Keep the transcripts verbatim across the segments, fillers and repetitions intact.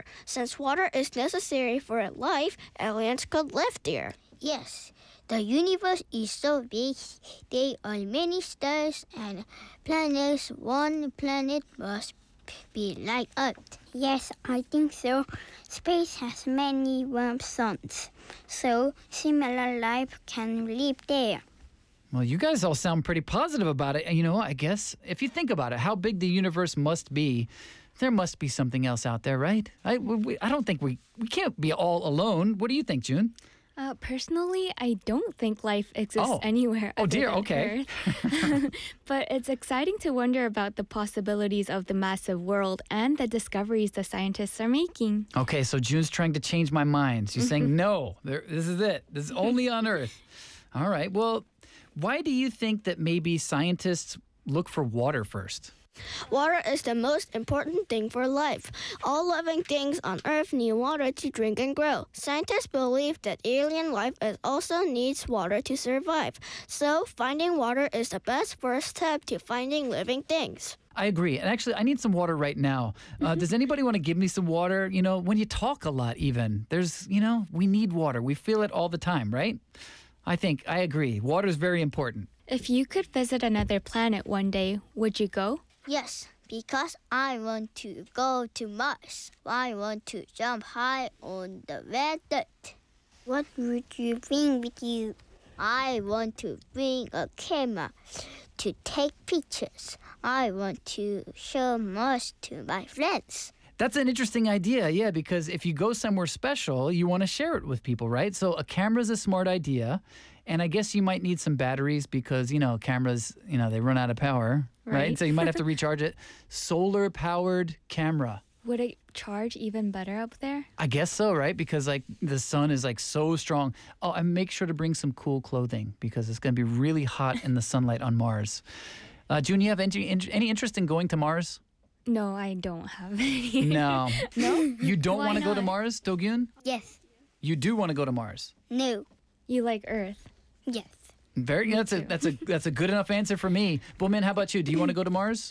Since water is necessary for life, aliens could live there. Yes, the universe is so big, there are many stars and planets. One planet must be like Earth. Yes, I think so. Space has many warm suns, so similar life can live there. Well, you guys all sound pretty positive about it. And you know, I guess if you think about it, how big the universe must be, there must be something else out there, right? I, we, I don't think we, we can't be all alone. What do you think, June? Uh, personally, I don't think life exists Oh. anywhere. Oh, other dear, than okay. Earth. But it's exciting to wonder about the possibilities of the massive world and the discoveries the scientists are making. Okay, so June's trying to change my mind. She's saying, no, there, this is it. This is only on Earth. All right, well, why do you think that maybe scientists look for water first? Water is the most important thing for life. All living things on Earth need water to drink and grow. Scientists believe that alien life is also needs water to survive. So finding water is the best first step to finding living things. I agree. And actually, I need some water right now. Uh, does anybody want to give me some water? You know, when you talk a lot even, there's, you know, we need water. We feel it all the time, right? I think, I agree. Water is very important. If you could visit another planet one day, would you go? Yes, because I want to go to Mars. I want to jump high on the red dirt. What would you bring with you? I want to bring a camera to take pictures. I want to show Mars to my friends. That's an interesting idea, yeah, because if you go somewhere special, you want to share it with people, right? So a camera's a smart idea, and I guess you might need some batteries because, you know, cameras, you know, they run out of power, right? Right. So you might have to recharge it. Solar-powered camera. Would it charge even better up there? I guess so, right? Because, like, the sun is, like, so strong. Oh, and make sure to bring some cool clothing because it's going to be really hot in the sunlight on Mars. Uh, June, you have any, any interest in going to Mars? No, I don't have any. No. No? You don't Why want to go to not? Mars, Do-gyun? Yes. You do want to go to Mars. No. You like Earth? Yes. Very. That's a too. that's a that's a good enough answer for me. Bowman, how about you? Do you want to go to Mars?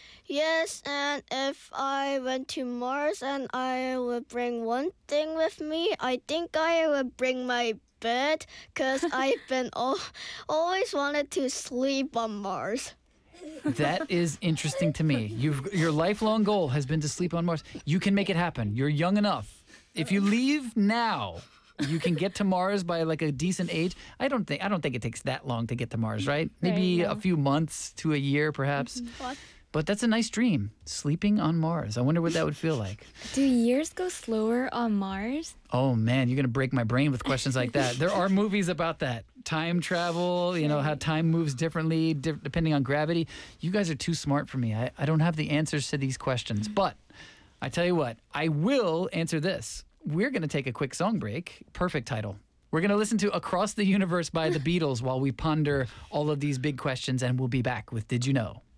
Yes, and if I went to Mars and I would bring one thing with me, I think I would bring my bed because I've been al- always wanted to sleep on Mars. That is interesting to me. You've your lifelong goal has been to sleep on Mars. You can make it happen. You're young enough. If you leave now, you can get to Mars by like a decent age. I don't think I don't think it takes that long to get to Mars, right? Maybe Right, no. a few months to a year, perhaps. What? But that's a nice dream. Sleeping on Mars. I wonder what that would feel like. Do years go slower on Mars? Oh man, you're gonna break my brain with questions like that. There are movies about that. Time travel, you know, how time moves differently di- depending on gravity. You guys are too smart for me. I, I don't have the answers to these questions. But I tell you what, I will answer this. We're gonna take a quick song break. Perfect title. We're gonna listen to Across the Universe by the Beatles while we ponder all of these big questions, and we'll be back with Did You Know?